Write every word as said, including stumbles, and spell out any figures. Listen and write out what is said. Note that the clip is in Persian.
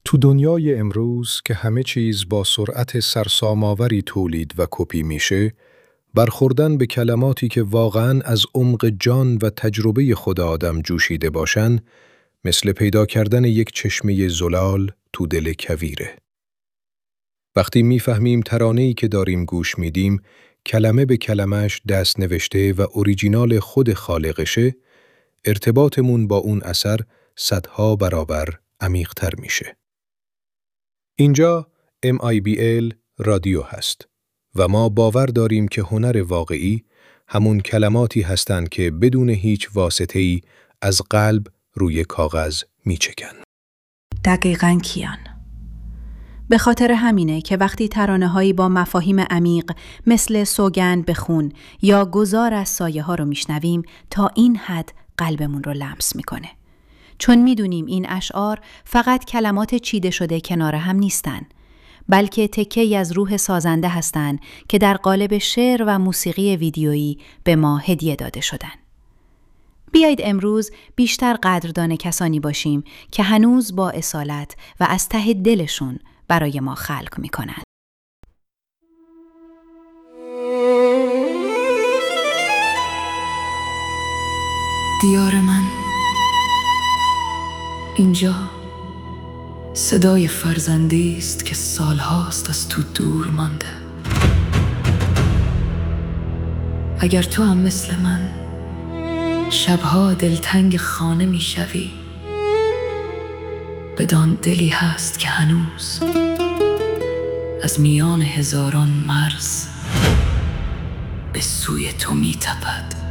تو دنیای امروز که همه چیز با سرعت سرسام‌آوری تولید و کپی میشه، برخوردن به کلماتی که واقعاً از عمق جان و تجربه خود آدم جوشیده باشن، مثل پیدا کردن یک چشمه زلال تو دل کویره. وقتی میفهمیم ترانه‌ای که داریم گوش میدیم، کلمه به کلمش دست نوشته و اوریجینال خود خالقشه، ارتباطمون با اون اثر صدها برابر عمیق‌تر میشه. اینجا ام آی بی ال رادیو هست و ما باور داریم که هنر واقعی همون کلماتی هستند که بدون هیچ واسطه‌ای از قلب روی کاغذ میچکن. دقیقاً کیان. به خاطر همینه که وقتی ترانه‌هایی با مفاهیم عمیق مثل سوگند به خون یا گذار از سایه ها رو میشنویم، تا این حد قلبمون رو لمس میکنه. چون میدونیم این اشعار فقط کلمات چیده شده کنار هم نیستن، بلکه تکه‌ای از روح سازنده هستن که در قالب شعر و موسیقی ویدیویی به ما هدیه داده شدن. بیایید امروز بیشتر قدردان کسانی باشیم که هنوز با اصالت و از ته دلشون برای ما خلق میکنن. دیار من، اینجا صدای فرزندی است که سالهاست از تو دور مانده. اگر تو هم مثل من شبها دلتنگ خانه میشوی، بدان دلی هست که هنوز از میان هزاران مرز به سوی تو میتپد.